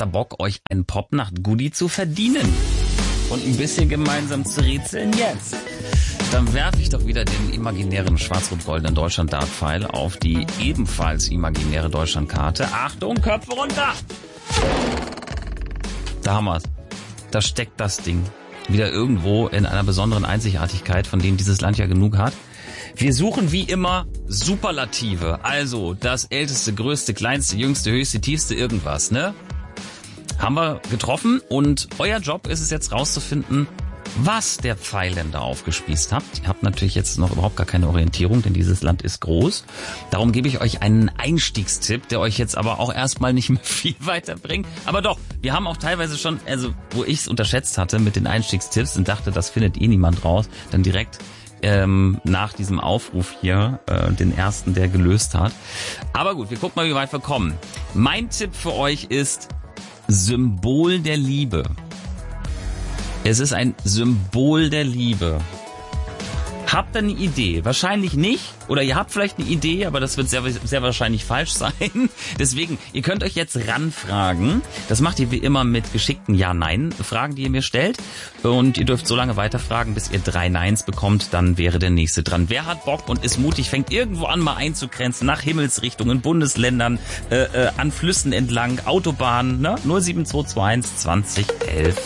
Habt ihr Bock, euch ein Popnacht-Goodie zu verdienen? Und ein bisschen gemeinsam zu rätseln jetzt? Dann werfe ich doch wieder den imaginären schwarz-rot-goldenen Deutschland-Dart-Pfeil auf die ebenfalls imaginäre Deutschlandkarte. Achtung, Köpfe runter! Da haben wir's. Da steckt das Ding. Wieder irgendwo in einer besonderen Einzigartigkeit, von denen dieses Land ja genug hat. Wir suchen wie immer Superlative. Also das älteste, größte, kleinste, jüngste, höchste, tiefste irgendwas, ne? Haben wir getroffen und euer Job ist es jetzt rauszufinden, was der Pfeil denn da aufgespießt hat. Ihr habt natürlich jetzt noch überhaupt gar keine Orientierung, denn dieses Land ist groß. Darum gebe ich euch einen Einstiegstipp, der euch jetzt aber auch erstmal nicht mehr viel weiterbringt. Aber doch, wir haben auch teilweise schon, also wo ich es unterschätzt hatte mit den Einstiegstipps und dachte, das findet eh niemand raus, dann direkt nach diesem Aufruf hier den ersten, der gelöst hat. Aber gut, wir gucken mal, wie weit wir kommen. Mein Tipp für euch ist Symbol der Liebe. Es ist ein Symbol der Liebe. Habt ihr eine Idee? Wahrscheinlich nicht. Oder ihr habt vielleicht eine Idee, aber das wird sehr, sehr wahrscheinlich falsch sein. Deswegen, ihr könnt euch jetzt ranfragen. Das macht ihr wie immer mit geschickten Ja-Nein-Fragen, die ihr mir stellt. Und ihr dürft so lange weiterfragen, bis ihr 3 Neins bekommt. Dann wäre der nächste dran. Wer hat Bock und ist mutig, fängt irgendwo an, mal einzugrenzen, nach Himmelsrichtungen, Bundesländern, an Flüssen entlang, Autobahnen, ne? 07221 2011.